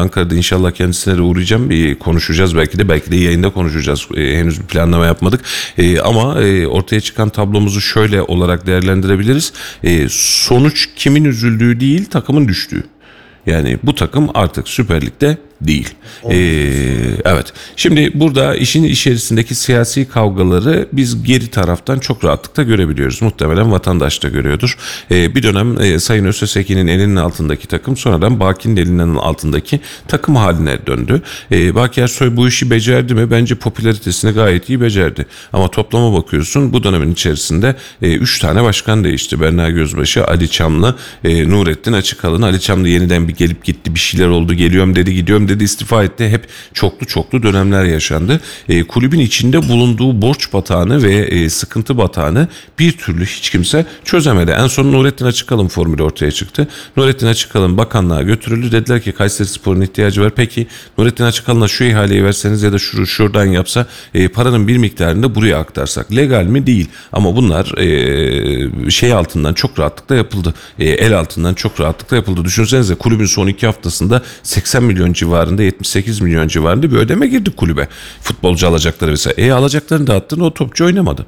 Ankara'da, inşallah kendisine de uğrayacağım. Konuşacağız belki de yayında konuşacağız. Henüz bir planlama yapmadık. Ama ortaya çıkan tablomuzu şöyle olarak değerlendirebiliriz. Sonuç kimin üzüldüğü değil, takımın düştüğü. Yani bu takım artık Süper Lig'de değil. Evet. Şimdi burada işin içerisindeki siyasi kavgaları biz geri taraftan çok rahatlıkla görebiliyoruz. Muhtemelen vatandaş da görüyordur. Bir dönem Sayın Ösesekin'in elinin altındaki takım sonradan Baki'nin elinin altındaki takım haline döndü. Baki Ersoy bu işi becerdi mi? Bence popülaritesini gayet iyi becerdi. Ama toplama bakıyorsun, bu dönemin içerisinde 3 tane başkan değişti. Berna Gözbaşı, Ali Çamlı, Nurettin Açıkalın. Ali Çamlı yeniden bir gelip gitti, bir şeyler oldu, geliyorum dedi, gidiyorum dedi, istifa etti. Hep çoklu dönemler yaşandı. Kulübün içinde bulunduğu borç batağını ve sıkıntı batağını bir türlü hiç kimse çözemedi. En son Nurettin Açıkalın formülü ortaya çıktı. Nurettin Açıkalın bakanlığa götürüldü. Dediler ki Kayserispor'un ihtiyacı var. Peki Nurettin Açıkalın'a şu ihaleyi verseniz ya da şuradan yapsa, paranın bir miktarını da buraya aktarsak. Legal mi? Değil. Ama bunlar altından çok rahatlıkla yapıldı. El altından çok rahatlıkla yapıldı. Düşünsenize, kulübün son 2 haftasında 80 milyon civarında, 78 milyon civarında bir ödeme girdi kulübe. Futbolcu alacakları vesaire. Alacaklarını dağıttın, o topçu oynamadı.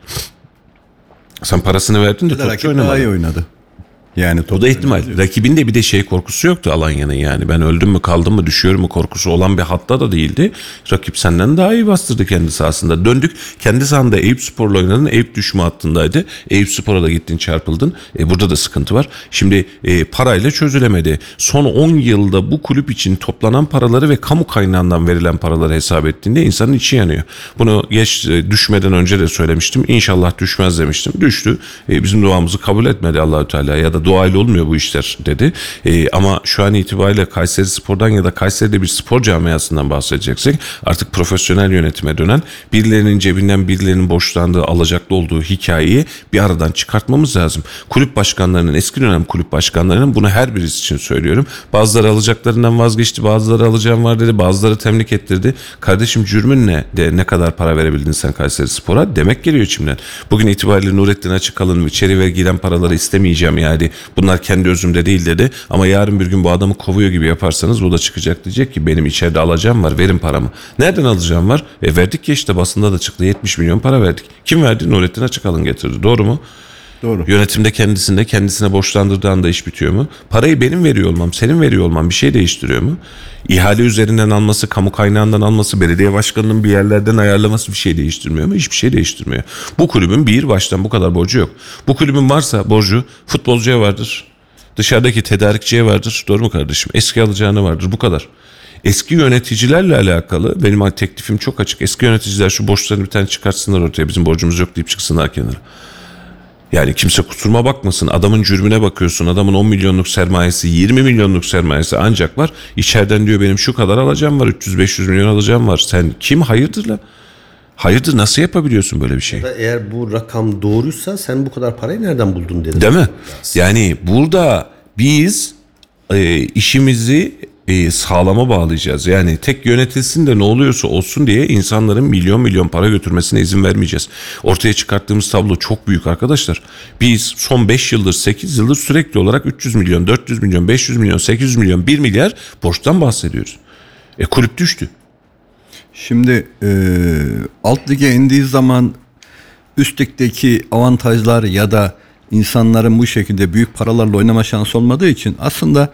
Sen parasını verdin de topçu oynamadı. Daha iyi oynadı. Yani o da ihtimal. Rakibin de bir de korkusu yoktu Alanya'nın, yani ben öldüm mü kaldım mı düşüyorum mu korkusu olan bir hatta da değildi. Rakip senden daha iyi bastırdı kendi sahasında. Döndük kendi sahanda Eyüpspor'la oynadın. Eyüp düşme hattındaydı. Eyüpspor'a da gittin, çarpıldın. Burada da sıkıntı var. Şimdi parayla çözülemedi. Son 10 yılda bu kulüp için toplanan paraları ve kamu kaynağından verilen paraları hesap ettiğinde insanın içi yanıyor. Bunu düşmeden önce de söylemiştim. İnşallah düşmez demiştim. Düştü. Bizim duamızı kabul etmedi Allahü Teala, ya da doğayla olmuyor bu işler dedi. Ama şu an itibariyle Kayserispor'dan ya da Kayseri'de bir spor camiasından bahsedeceksek, artık profesyonel yönetime dönen, birilerinin cebinden birilerinin borçlandığı, alacaklı olduğu hikayeyi bir aradan çıkartmamız lazım. Kulüp başkanlarının, eski dönem kulüp başkanlarının, bunu her birisi için söylüyorum. Bazıları alacaklarından vazgeçti, bazıları alacağım var dedi, bazıları temlik ettirdi. Kardeşim, cürmün ne? Ne kadar para verebildin sen Kayserispor'a? Demek geliyor içimden. Bugün itibariyle Nurettin Açıkalın içeri ve giden paraları istemeyeceğim, yani bunlar kendi özümde değil dedi, ama yarın bir gün bu adamı kovuyor gibi yaparsanız o da çıkacak, diyecek ki benim içeride alacağım var, verin paramı. Nereden alacağım var? Verdik ya, işte basında da çıktı, 70 milyon para verdik. Kim verdi? Nurettin Açıkalın getirdi. Doğru mu? Doğru. Yönetimde kendisine borçlandırdığı anda iş bitiyor mu? Parayı benim veriyor olmam, senin veriyor olmam bir şey değiştiriyor mu? İhale üzerinden alması, kamu kaynağından alması, belediye başkanının bir yerlerden ayarlaması bir şey değiştirmiyor mu? Hiçbir şey değiştirmiyor. Bu kulübün baştan bu kadar borcu yok. Bu kulübün varsa borcu futbolcuya vardır. Dışarıdaki tedarikçiye vardır. Doğru mu kardeşim? Eski alacağına vardır. Bu kadar. Eski yöneticilerle alakalı benim teklifim çok açık. Eski yöneticiler şu borçlarını bir tane çıkartsınlar ortaya. Bizim borcumuz yok deyip çıksınlar kenara. Yani kimse kusuruma bakmasın. Adamın cürmüne bakıyorsun. Adamın 10 milyonluk sermayesi, 20 milyonluk sermayesi ancak var. İçeriden diyor benim şu kadar alacağım var. 300-500 milyon alacağım var. Sen kim? Hayırdır la? Hayırdır, nasıl yapabiliyorsun böyle bir şey? Eğer bu rakam doğruysa sen bu kadar parayı nereden buldun dedim. Değil mi? Yani burada biz işimizi sağlama bağlayacağız. Yani tek yönetilsin de ne oluyorsa olsun diye insanların milyon para götürmesine izin vermeyeceğiz. Ortaya çıkarttığımız tablo çok büyük arkadaşlar. Biz son 5 yıldır 8 yıldır sürekli olarak 300 milyon, 400 milyon, 500 milyon, 800 milyon, 1 milyar borçtan bahsediyoruz. Kulüp düştü. Şimdi alt lige indiği zaman üst ligdeki avantajlar ya da insanların bu şekilde büyük paralarla oynama şansı olmadığı için aslında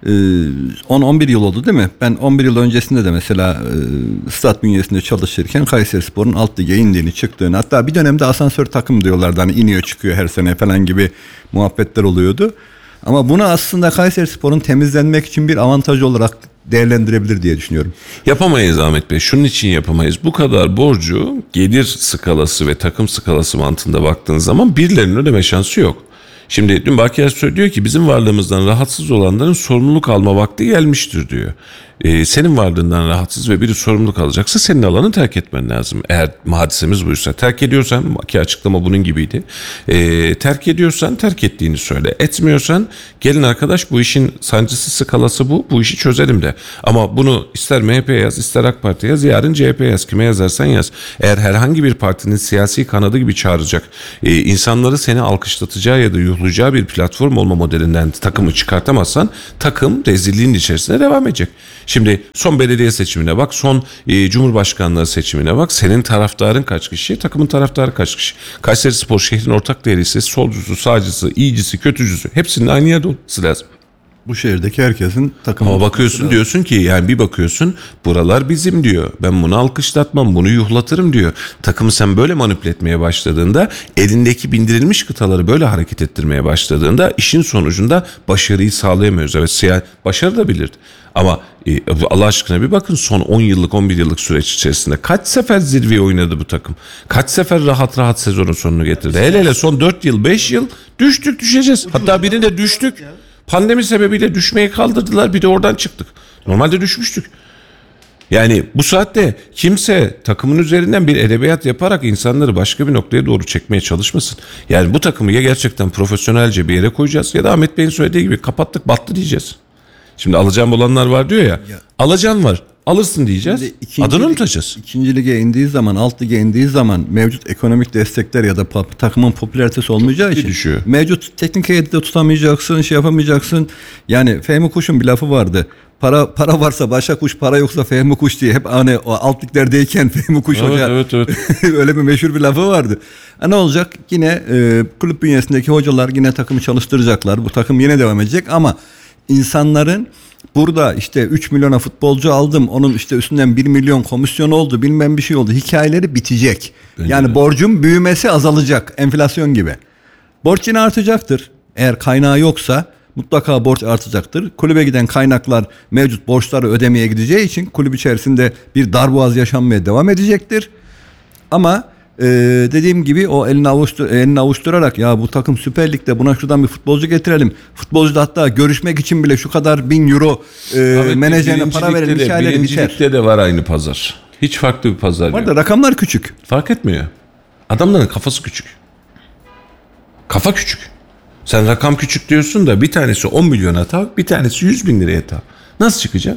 10-11 yıl oldu değil mi? Ben 11 yıl öncesinde de mesela stat bünyesinde çalışırken Kayserispor'un alt lige indiğini, çıktığını, hatta bir dönemde asansör takım diyorlardı, hani iniyor çıkıyor her sene falan gibi muhabbetler oluyordu. Ama bunu aslında Kayserispor'un temizlenmek için bir avantaj olarak değerlendirebilir diye düşünüyorum. Yapamayız Ahmet Bey. Şunun için yapamayız. Bu kadar borcu gelir skalası ve takım skalası mantığında baktığın zaman birilerinin ödeme şansı yok. Şimdi dün Baki Ersoy diyor ki bizim varlığımızdan rahatsız olanların sorumluluk alma vakti gelmiştir diyor. Senin varlığından rahatsız ve biri sorumluluk alacaksa senin alanı terk etmen lazım. Eğer hadisemiz buysa, terk ediyorsan, ki açıklama bunun gibiydi. Terk ediyorsan terk ettiğini söyle. Etmiyorsan gelin arkadaş, bu işin sancısı skalası bu. Bu işi çözelim de. Ama bunu ister MHP yaz, ister AK Parti yaz, yarın CHP yaz. Kime yazarsan yaz. Eğer herhangi bir partinin siyasi kanadı gibi çağıracak, insanları seni alkışlatacağı ya da toplayacağı bir platform olma modelinden takımı çıkartamazsan takım rezilliğin içerisinde devam edecek. Şimdi son belediye seçimine bak, son Cumhurbaşkanlığı seçimine bak. Senin taraftarın kaç kişi, takımın taraftarı kaç kişi? Kayserispor şehrin ortak değeri ise solcusu, sağcısı, iyicisi, kötücüsü hepsinin aynı yerde olması lazım. Bu şehirdeki herkesin takımı. Ama bakıyorsun diyorsun ki yani bir bakıyorsun buralar bizim diyor. Ben bunu alkışlatmam, bunu yuhlatırım diyor. Takımı sen böyle manipüle etmeye başladığında, elindeki bindirilmiş kıtaları böyle hareket ettirmeye başladığında işin sonucunda başarıyı sağlayamıyoruz. Evet, başarı da bilirdi. Ama Allah aşkına bir bakın son 10 yıllık 11 yıllık süreç içerisinde kaç sefer zirveye oynadı bu takım? Kaç sefer rahat rahat sezonun sonunu getirdi? Hele son 4 yıl 5 yıl düşeceğiz. Hatta birinde düştük. Pandemi sebebiyle düşmeyi kaldırdılar, bir de oradan çıktık. Normalde düşmüştük. Yani bu saatte kimse takımın üzerinden bir edebiyat yaparak insanları başka bir noktaya doğru çekmeye çalışmasın. Yani bu takımı ya gerçekten profesyonelce bir yere koyacağız ya da Ahmet Bey'in söylediği gibi kapattık battı diyeceğiz. Şimdi alacağım olanlar var diyor ya. Alacağın var. Alırsın diyeceğiz. Adını unutacağız. İkinci lige indiği zaman, alt lige indiği zaman mevcut ekonomik destekler ya da takımın popülaritesi olmayacağı için düşüyor. Mevcut teknik heyeti de tutamayacaksın, şey yapamayacaksın. Yani Fehmi Kuş'un bir lafı vardı. Para varsa başa kuş, para yoksa Fehmi Kuş diye. Hep hani o alt liglerdeyken Fehmi Kuş hoca evet. öyle bir meşhur bir lafı vardı. Ne olacak? Yine kulüp bünyesindeki hocalar yine takımı çalıştıracaklar. Bu takım yine devam edecek ama insanların burada işte 3 milyona futbolcu aldım, onun işte üstünden 1 milyon komisyon oldu, bilmem bir şey oldu. Hikayeleri bitecek. Yani borcun büyümesi azalacak, enflasyon gibi. Borç yine artacaktır. Eğer kaynağı yoksa mutlaka borç artacaktır. Kulübe giden kaynaklar mevcut borçları ödemeye gideceği için kulüp içerisinde bir darboğaz yaşanmaya devam edecektir. Ama dediğim gibi o elini avuşturarak ya bu takım Süper Lig'de, buna şuradan bir futbolcu getirelim. Futbolcu da hatta görüşmek için bile şu kadar 1000 euro menajerine para verelim, hikayeleri biter. Birincilikte de var aynı pazar. Hiç farklı bir pazar yok. Var da rakamlar küçük. Fark etmiyor. Adamların kafası küçük. Kafa küçük. Sen rakam küçük diyorsun da bir tanesi 10 milyon hata, bir tanesi 100 bin liraya hata. Nasıl çıkacaksın?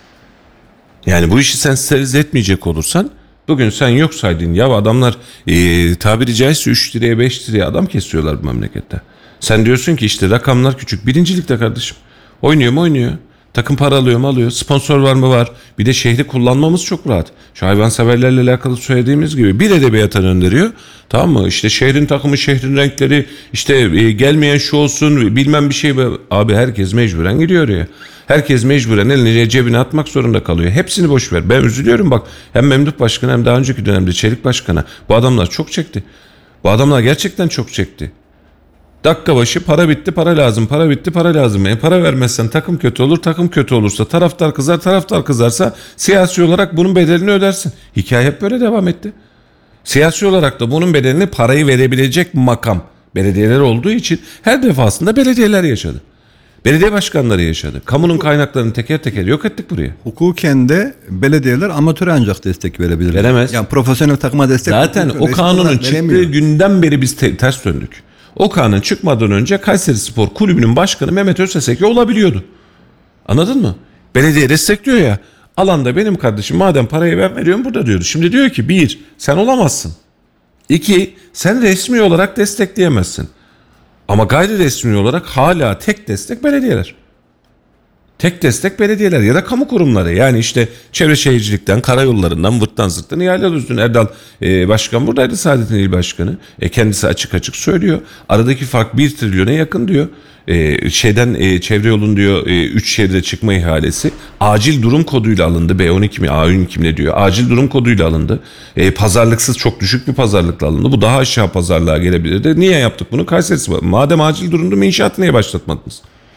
Yani bu işi sen sterilize etmeyecek olursan, bugün sen yok saydın ya adamlar tabiri caizse 3 liraya 5 liraya adam kesiyorlar bu memlekette. Sen diyorsun ki işte rakamlar küçük. Birincilikte kardeşim. Oynuyor mu? Oynuyor. Takım para alıyor mu? Alıyor. Sponsor var mı? Var. Bir de şehri kullanmamız çok rahat. Şu hayvanseverlerle alakalı söylediğimiz gibi bir edebiyata gönderiyor. Tamam mı? İşte şehrin takımı, şehrin renkleri, işte gelmeyen şu olsun, bilmem bir şey. Abi herkes mecburen gidiyor oraya. Herkes mecburen elini cebine atmak zorunda kalıyor. Hepsini boş ver. Ben üzülüyorum bak. Hem Memduh Başkan hem daha önceki dönemde Çelik Başkan'a. Bu adamlar çok çekti. Bu adamlar gerçekten çok çekti. Dakika başı para bitti, para lazım, para bitti, para lazım. Para vermezsen takım kötü olur, takım kötü olursa taraftar kızar, taraftar kızarsa siyasi olarak bunun bedelini ödersin. Hikaye hep böyle devam etti. Siyasi olarak da bunun bedelini parayı verebilecek makam belediyeler olduğu için her defasında belediyeler yaşadı. Belediye başkanları yaşadı. Kamunun kaynaklarını teker teker yok ettik buraya. Hukuken de belediyeler amatöre ancak destek verebilir. Veremez. Yani profesyonel takıma destek. Zaten o kanunun çıktığı günden beri biz ters döndük. O kanun çıkmadan önce Kayserispor Kulübü'nün başkanı Mehmet Özteseke olabiliyordu. Anladın mı? Belediye destekliyor ya. Alanda benim kardeşim madem parayı ben veriyorum burada diyordu. Şimdi diyor ki 1. Sen olamazsın. 2. Sen resmi olarak destekleyemezsin. Ama gayri resmi olarak hala tek destek belediyeler. Tek destek belediyeler ya da kamu kurumları. Yani işte Çevre Şehircilik'ten, karayollarından, vırttan zırttan ihale üstün. Erdal Başkan buradaydı, Saadet'in il başkanı. Kendisi açık açık söylüyor. Aradaki fark 1 trilyona yakın diyor. Çevre yolun diyor 3 şeride çıkma ihalesi acil durum koduyla alındı. B12 mi A12 mi ne diyor? Acil durum koduyla alındı. Pazarlıksız çok düşük bir pazarlıkla alındı. Bu daha aşağı pazarlığa gelebilirdi. Niye yaptık bunu? Kayseri'si madem acil durumdu mu inşaatı niye başlatmadınız?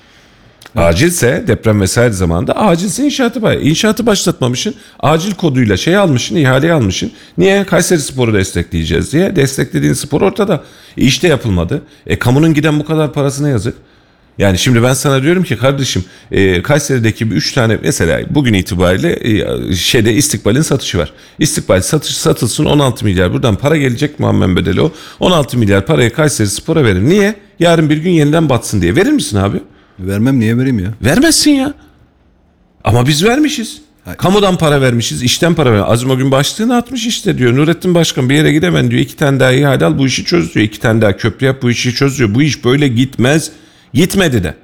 Acilse deprem vesaire zamanında acilse inşaatı başlatmamışsın. Acil koduyla almışsın, ihaleyi almışsın. Niye? Kayserispor'u destekleyeceğiz diye. Desteklediğin spor ortada. İşte yapılmadı. Kamunun giden bu kadar parasına yazık. Yani şimdi ben sana diyorum ki kardeşim Kayseri'deki 3 tane mesela bugün itibariyle İstikbal'in satışı var. İstikbal satılsın 16 milyar buradan para gelecek Muammer bedeli o. 16 milyar parayı Kayserispor'a verin. Niye? Yarın bir gün yeniden batsın diye. Verir misin abi? Vermem, niye vereyim ya? Vermezsin ya. Ama biz vermişiz. Kamudan para vermişiz, işten para vermişiz. Azim o gün başlığını atmış işte diyor. Nurettin Başkan bir yere gidemem diyor. 2 tane daha ihale al, bu işi çöz diyor. 2 tane daha köprü yap, bu işi çöz diyor. Bu iş böyle gitmez. Gitmedi de.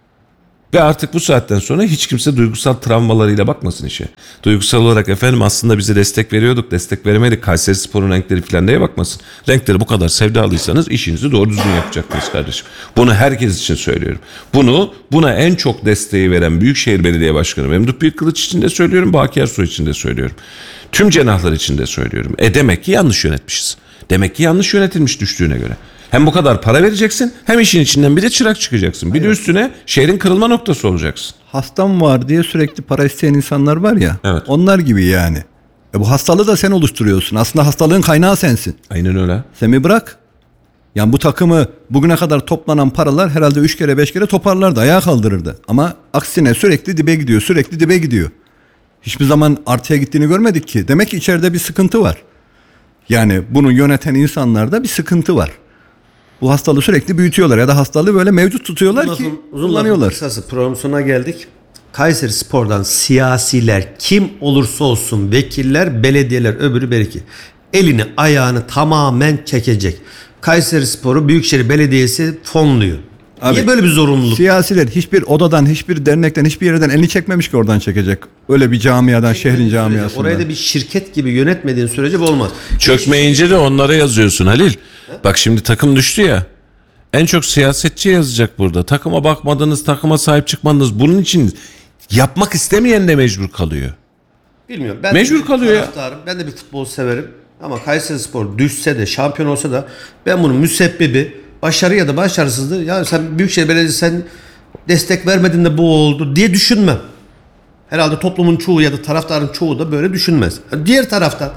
Ve artık bu saatten sonra hiç kimse duygusal travmalarıyla bakmasın işe. Duygusal olarak efendim aslında bize destek veriyorduk, destek veremedik. Kayserispor'un renkleri falan diye bakmasın. Renkleri bu kadar sevdalıysanız işinizi doğru düzgün yapacaksınız kardeşim. Bunu herkes için söylüyorum. Buna en çok desteği veren Büyükşehir Belediye Başkanı Memduh Büyükkılıç için de söylüyorum, Baki Ersoy için de söylüyorum. Tüm cenahlar için de söylüyorum. Demek ki yanlış yönetmişiz. Demek ki yanlış yönetilmiş düştüğüne göre. Hem bu kadar para vereceksin, hem işin içinden bir de çırak çıkacaksın. Bir de üstüne şehrin kırılma noktası olacaksın. Hastam var diye sürekli para isteyen insanlar var ya. Evet. Onlar gibi yani. Bu hastalığı da sen oluşturuyorsun. Aslında hastalığın kaynağı sensin. Aynen öyle. Sen bir bırak. Yani bu takımı bugüne kadar toplanan paralar herhalde 3 kere 5 kere toparlardı, ayağa kaldırırdı. Ama aksine sürekli dibe gidiyor, sürekli dibe gidiyor. Hiçbir zaman artıya gittiğini görmedik ki. Demek ki içeride bir sıkıntı var. Yani bunu yöneten insanlarda bir sıkıntı var. Bu hastalığı sürekli büyütüyorlar ya da hastalığı böyle mevcut tutuyorlar ki kullanıyorlar. Kısası program sonuna geldik. Kayserispor'dan siyasiler kim olursa olsun, vekiller, belediyeler, öbürü belki elini ayağını tamamen çekecek. Kayserispor'u Büyükşehir Belediyesi fonluyor. Abi, niye böyle bir zorunluluk? Siyasiler hiçbir odadan, hiçbir dernekten, hiçbir yerden elini çekmemiş ki oradan çekecek. Öyle bir camiadan, şehrin camiasından. Oraya da bir şirket gibi yönetmediğin sürece bu olmaz. Çökmeyince de onlara yazıyorsun Halil. Bak şimdi takım düştü ya. En çok siyasetçi yazacak burada. Takıma bakmadınız, takıma sahip çıkmadınız. Bunun için yapmak istemeyen de mecbur kalıyor. Bilmiyorum. Ben Mecbur de bir kalıyor ya. taraftarım. Ben de bir futbol severim. Ama Kayserispor düşse de, şampiyon olsa da ben bunun müsebbibi başarı ya da başarısızlığı, ya sen Büyükşehir Belediyesi sen destek vermedin de bu oldu diye düşünmem. Herhalde toplumun çoğu ya da taraftarın çoğu da böyle düşünmez. Diğer taraftan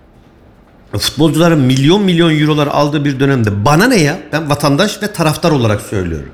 futbolcuların milyon eurolar aldığı bir dönemde bana ne ya? Ben vatandaş ve taraftar olarak söylüyorum.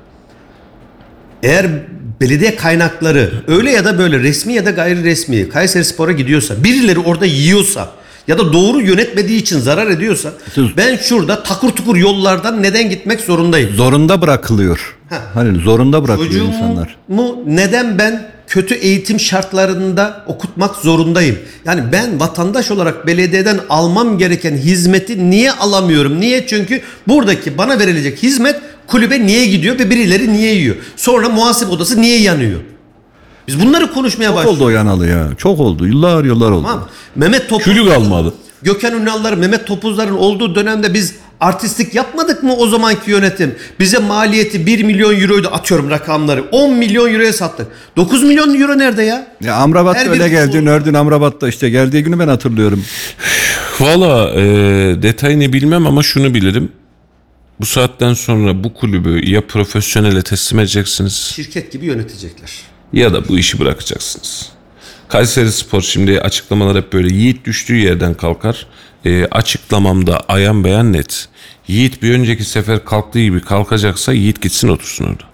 Eğer belediye kaynakları öyle ya da böyle, resmi ya da gayri resmi Kayserispor'a gidiyorsa, birileri orada yiyorsa ya da doğru yönetmediği için zarar ediyorsa, ben şurada takur tukur yollardan neden gitmek zorundayım? Zorunda bırakılıyor. Hani zorunda bırakılıyor insanlar. Çocuğumu neden ben kötü eğitim şartlarında okutmak zorundayım? Yani ben vatandaş olarak belediyeden almam gereken hizmeti niye alamıyorum? Niye? Çünkü buradaki bana verilecek hizmet kulübe niye gidiyor ve birileri niye yiyor? Sonra muhasebe odası niye yanıyor? Biz bunları konuşmaya Çok başlıyoruz. oldu o yanalı ya. Çok oldu. Yıllar oldu. Tamam. Mehmet Topuz, Külü kalmadı. Gökhan Ünal'ların, Mehmet Topuzların olduğu dönemde biz artistlik yapmadık mı o zamanki yönetim? Bize maliyeti 1 milyon euroydu, atıyorum rakamları. 10 milyon euroya sattık. 9 milyon euro nerede ya? Ya Amrabat Her öyle bir geldi. futbol- Nördün Amrabat'ta işte geldiği günü ben hatırlıyorum. Valla detayını bilmem ama şunu bilirim. Bu saatten sonra bu kulübü ya profesyonele teslim edeceksiniz Şirket gibi yönetecekler. ya da bu işi bırakacaksınız. Kayserispor şimdi açıklamalar hep böyle Yiğit düştüğü yerden kalkar. Açıklamamda ayan beyan net. Yiğit bir önceki sefer kalktığı gibi kalkacaksa Yiğit gitsin otursun orada.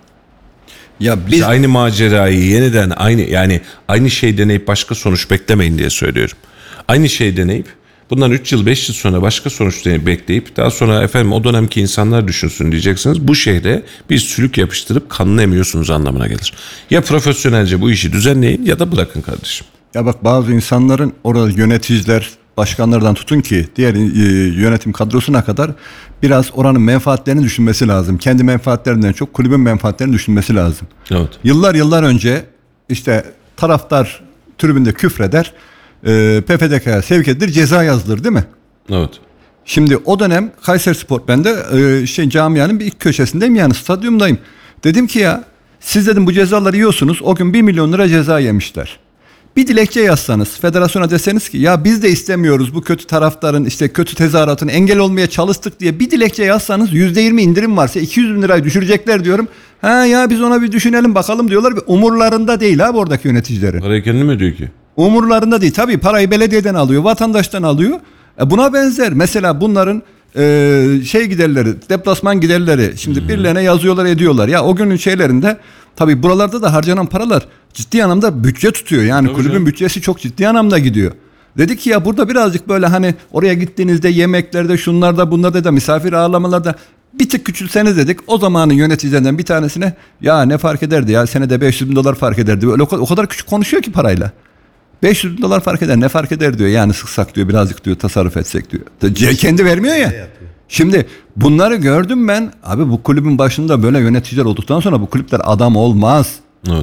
Ya Biz aynı macerayı yeniden aynı şey deneyip başka sonuç beklemeyin diye söylüyorum. Aynı şey deneyip bundan 3 yıl 5 yıl sonra başka sonuç bekleyip daha sonra efendim o dönemki insanlar düşünsün diyeceksiniz. Bu şehre bir sülük yapıştırıp kanını emiyorsunuz anlamına gelir. Ya profesyonelce bu işi düzenleyin ya da bırakın kardeşim. Ya bak, bazı insanların orada yöneticiler, başkanlardan tutun ki diğer yönetim kadrosuna kadar biraz oranın menfaatlerini düşünmesi lazım. Kendi menfaatlerinden çok kulübün menfaatlerini düşünmesi lazım. Evet. Yıllar önce işte taraftar tribünde küfreder, PFDK'ya sevk edilir, ceza yazılır değil mi? Evet. Şimdi o dönem Kayserispor, ben de camianın bir ilk köşesindeyim, yani stadyumdayım. Dedim ki ya siz dedim bu cezaları yiyorsunuz, o gün 1 milyon lira ceza yemişler. Bir dilekçe yazsanız, federasyona deseniz ki ya biz de istemiyoruz bu kötü taraftarın işte kötü tezahüratın engel olmaya çalıştık diye bir dilekçe yazsanız %20 indirim varsa 200 bin lirayı düşürecekler diyorum. Ha ya biz ona bir düşünelim bakalım diyorlar ve umurlarında değil abi oradaki yöneticileri. Parayı kendi mi ödüyor ki? Umurlarında değil. Tabii parayı belediyeden alıyor, vatandaştan alıyor. Buna benzer mesela bunların giderleri, deplasman giderleri şimdi birilerine yazıyorlar, ediyorlar. Ya o günün şeylerinde tabii buralarda da harcanan paralar ciddi anlamda bütçe tutuyor. Yani tabii kulübün canım. bütçesi çok ciddi anlamda gidiyor. Dedik ki ya burada birazcık böyle hani oraya gittiğinizde yemeklerde, şunlarda, bunlarda da misafir ağırlamalarda bir tık küçülseniz dedik. O zamanın yöneticilerinden bir tanesine ya ne fark ederdi ya, senede 500 bin dolar fark ederdi. Öyle o kadar küçük konuşuyor ki parayla. $500 fark eder, ne fark eder diyor. Yani sıksak diyor, birazcık diyor tasarruf etsek diyor. Kendi vermiyor ya. Şimdi bunları gördüm ben. Abi bu kulübün başında böyle yöneticiler olduktan sonra bu kulüpler adam olmaz. Evet.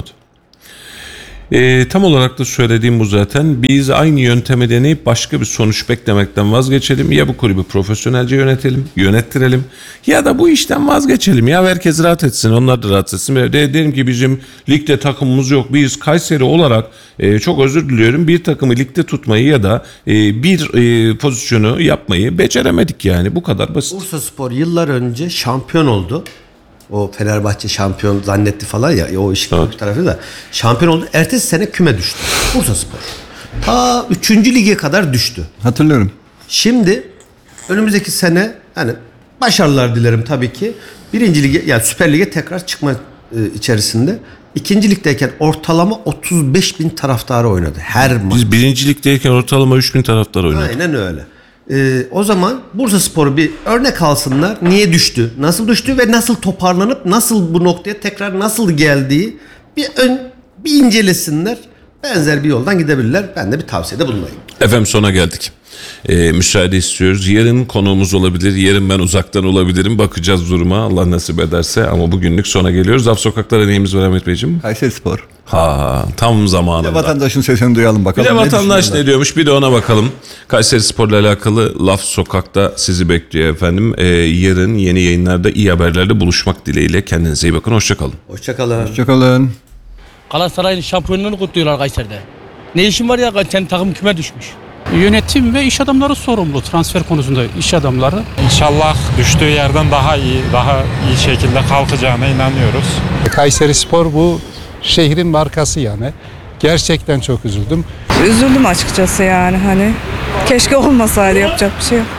Tam olarak da söylediğim bu zaten. Biz aynı yöntemi deneyip başka bir sonuç beklemekten vazgeçelim. Ya bu kulübü profesyonelce yönettirelim ya da bu işten vazgeçelim. Ya herkes rahat etsin, onlar da rahat etsin. Derim ki bizim ligde takımımız yok. Biz Kayseri olarak çok özür diliyorum, bir takımı ligde tutmayı ya da bir pozisyonu yapmayı beceremedik yani. Bu kadar basit. Bursaspor yıllar önce şampiyon oldu. O Fenerbahçe şampiyon zannetti falan ya. O işin evet. Tarafı da şampiyon oldu. Ertesi sene küme düştü. Bursaspor. Ta 3. lige kadar düştü. Hatırlıyorum. Şimdi önümüzdeki sene hani başarılar dilerim tabii ki. 1. lige yani Süper Lig'e tekrar çıkma içerisinde. 2. ligdeyken ortalama 35.000 taraftarı oynadı her maç. Biz 1. ligdeyken ortalama 3.000 taraftar oynadı. Aynen öyle. O zaman Bursaspor'u bir örnek alsınlar. Niye düştü? Nasıl düştü ve nasıl toparlanıp nasıl bu noktaya tekrar nasıl geldiği bir incelesinler. Benzer bir yoldan gidebilirler. Ben de bir tavsiyede bulunayım. Efendim sona geldik. Müsaade istiyoruz. Yarın konuğumuz olabilir. Yarın ben uzaktan olabilirim. Bakacağız duruma. Allah nasip ederse. Ama bugünlük sona geliyoruz. Laf Sokaklar'da neyimiz var Ahmet Beyciğim? Kayserispor. Tam zamanında. Bir de vatandaşın sesini duyalım bakalım. Bir de vatandaş ne diyormuş, bir de ona bakalım. Kayserispor'la alakalı Laf Sokak'ta sizi bekliyor efendim. Yarın yeni yayınlarda, iyi haberlerle buluşmak dileğiyle. Kendinize iyi bakın. Hoşçakalın. Hoşçakalın. Galatasaray'ın şampiyonluğunu kutluyorlar Kayseri'de. Ne işin var ya, senin takım küme düşmüş. Yönetim ve iş adamları sorumlu transfer konusunda, iş adamları. İnşallah düştüğü yerden daha iyi şekilde kalkacağına inanıyoruz. Kayserispor bu şehrin markası yani. Gerçekten çok üzüldüm. Üzüldüm açıkçası yani hani. Keşke olmasaydı, yapacak bir şey yok.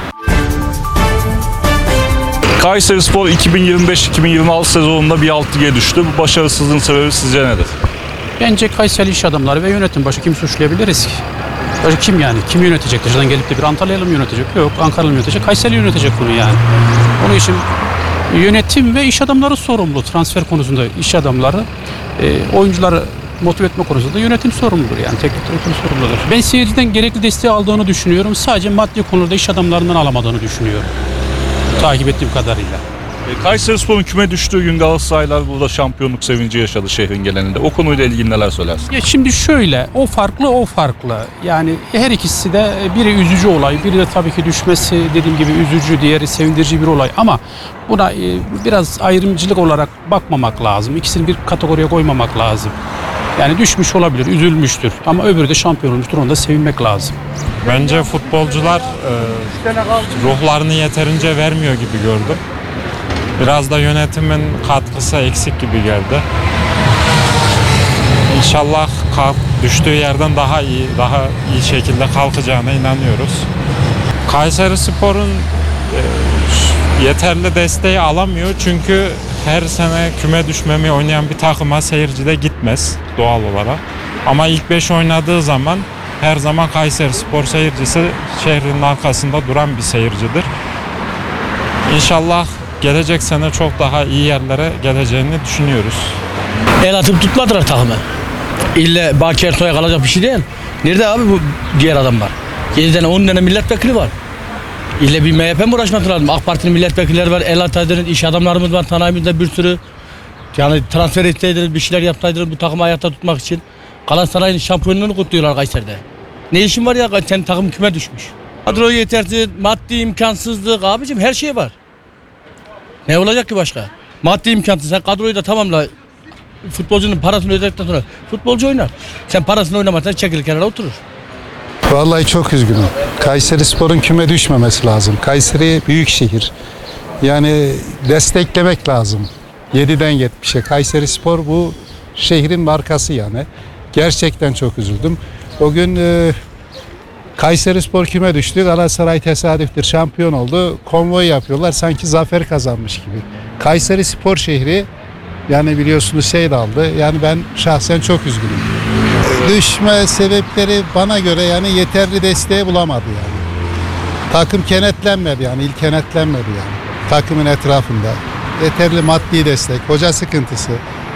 Kayserispor 2025-2026 sezonunda bir alt lige düştü. Bu başarısızlığın sebebi sizce nedir? Bence Kayseri iş adamları ve yönetim, başka kim suçlayabiliriz ki? Başka kim yani? Kim yönetecek? Dışarıdan gelip de bir Antalyalı mı yönetecek? Yok, Ankaralı mı yönetecek? Kayseri yönetecek bunu yani. Onun için yönetim ve iş adamları sorumlu. Transfer konusunda iş adamları, oyuncuları motive etme konusunda yönetim sorumludur yani. Teknik direktör sorumludur. Ben seyirciden gerekli desteği aldığını düşünüyorum. Sadece maddi konuda iş adamlarından alamadığını düşünüyorum. Takip ettiğim kadarıyla. Kayserispor'un küme düştüğü gün Galatasaraylar burada şampiyonluk sevinci yaşadı şehrin genelinde. O konuyla ilgili neler söylersin? Ya şimdi şöyle, o farklı. Yani her ikisi de, biri üzücü olay, biri de tabii ki düşmesi dediğim gibi üzücü, diğeri sevindirici bir olay. Ama buna biraz ayrımcılık olarak bakmamak lazım. İkisini bir kategoriye koymamak lazım. Yani düşmüş olabilir, üzülmüştür ama öbürü de şampiyon olmuştur, onu da sevinmek lazım. Bence futbolcular ruhlarını yeterince vermiyor gibi gördüm. Biraz da yönetimin katkısı eksik gibi geldi. İnşallah düştüğü yerden daha iyi şekilde kalkacağına inanıyoruz. Kayserispor'un yeterli desteği alamıyor çünkü her sene küme düşmemi oynayan bir takıma seyirci de gitmez doğal olarak. Ama ilk 5 oynadığı zaman her zaman Kayserispor seyircisi şehrin arkasında duran bir seyircidir. İnşallah gelecek sene çok daha iyi yerlere geleceğini düşünüyoruz. El atıp tutmadılar takımı. İlle Baki Ersoy'a kalacak bir şey değil. Nerede abi bu diğer adamlar? 7 tane 10 tane milletvekili var. İlle bir MHP mi uğraşması lazım? AK Parti'nin milletvekilleri var, el ataydınız, iş adamlarımız var, sanayimizde bir sürü. Yani transfer etseydiniz, bir şeyler yapsaydınız bu takımı hayatta tutmak için. Galatasaray'ın şampiyonluğunu kutluyorlar Kayseri'de. Ne işin var ya, senin takım küme düşmüş. Kadro yetersiz, maddi imkansızlık, abicim her şey var. Ne olacak ki başka? Maddi imkansız, sen kadroyu da tamamla. Futbolcunun parasını ödedikten sonra futbolcu oynar. Sen parasını oynamazsan çekilir kenara oturur. Vallahi çok üzgünüm. Kayserispor'un küme düşmemesi lazım. Kayseri büyük şehir. Yani desteklemek lazım. 7'den 70'e. Kayserispor bu şehrin markası yani. Gerçekten çok üzüldüm. O gün Kayserispor küme düştü. Galatasaray tesadüftür şampiyon oldu. Konvoy yapıyorlar sanki zafer kazanmış gibi. Kayserispor şehri yani biliyorsunuz şey de aldı. Yani ben şahsen çok üzgünüm. Düşme sebepleri bana göre yani yeterli desteği bulamadı yani. Takım kenetlenmedi yani, il kenetlenmedi yani. Takımın etrafında. Yeterli maddi destek, hoca sıkıntısı.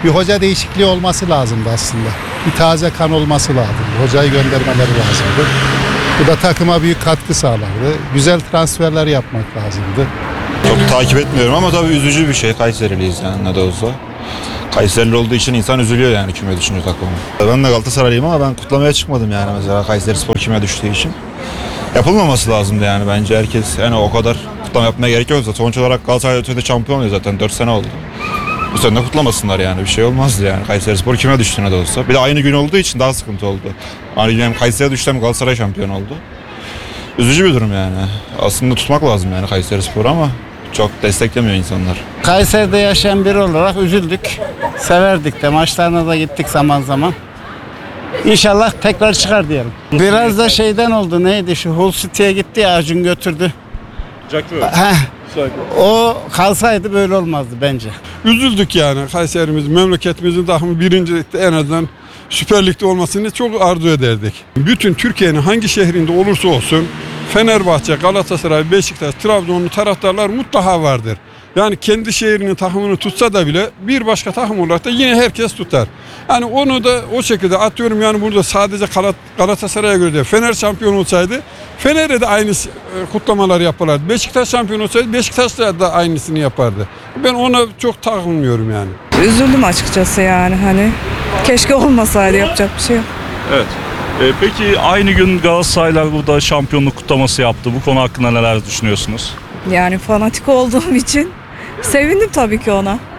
Bir hoca değişikliği olması lazımdı aslında. Bir taze kan olması lazım. Hocayı göndermeleri lazımdı. Bu da takıma büyük katkı sağlardı. Güzel transferler yapmak lazımdı. Çok takip etmiyorum ama tabii üzücü bir şey. Kayseriliyiz yani ne de olsa. Kayserili olduğu için insan üzülüyor yani küme düşünce takımı. Ben de Galatasaraylıyım ama ben kutlamaya çıkmadım yani mesela Kayserispor küme düştüğü için. Yapılmaması lazımdı yani bence herkes yani o kadar kutlama yapmaya gerek yok. Sonuç olarak Galatasaray ötede şampiyon oluyor zaten 4 sene oldu. Bu sene de kutlamasınlar yani bir şey olmazdı yani Kayserispor küme düştü ne de olsa. Bir de aynı gün olduğu için daha sıkıntı oldu. Aynı gün hem Kayseri düştü hem Galatasaray şampiyon oldu. Üzücü bir durum yani. Aslında tutmak lazım yani Kayserispor'u ama çok desteklemiyor insanlar. Kayseri'de yaşayan biri olarak üzüldük. Severdik de maçlarına da gittik zaman zaman. İnşallah tekrar çıkar diyelim. Biraz da şeyden oldu neydi şu Hull City'ye gitti ya Acun götürdü. O kalsaydı böyle olmazdı bence. Üzüldük yani Kayserimiz, memleketimizin takımı birincilikte en azından Süper Lig'de olmasını çok arzu ederdik. Bütün Türkiye'nin hangi şehrinde olursa olsun Fenerbahçe, Galatasaray, Beşiktaş, Trabzonlu taraftarlar mutlaka vardır. Yani kendi şehrinin takımını tutsa da bile bir başka takım olarak da yine herkes tutar. Yani onu da o şekilde atıyorum yani burada sadece Galatasaray'a göre değil. Fener şampiyon olsaydı Fener'e de aynı kutlamalar yaparlardı. Beşiktaş şampiyon olsaydı Beşiktaş da aynısını yapardı. Ben ona çok takılmıyorum yani. Üzüldüm açıkçası yani hani. Keşke olmasaydı yapacak bir şey yok. Evet. Peki aynı gün Galatasaraylar burada şampiyonluk kutlaması yaptı. Bu konu hakkında neler düşünüyorsunuz? Yani fanatik olduğum için sevindim tabii ki ona.